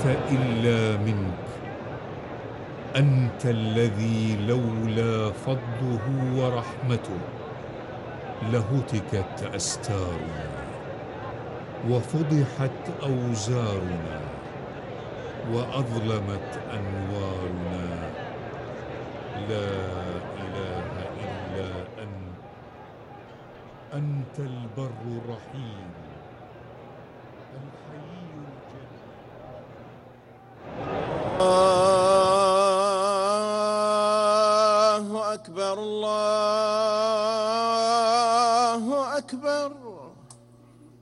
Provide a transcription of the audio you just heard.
إلا منك. أنت الذي لولا فضله ورحمته لهتكت أستارنا وفضحت أوزارنا وأظلمت أنوارنا. لا إله إلا أنت. أنت البر الرحيم الحي الجليل. الله أكبر الله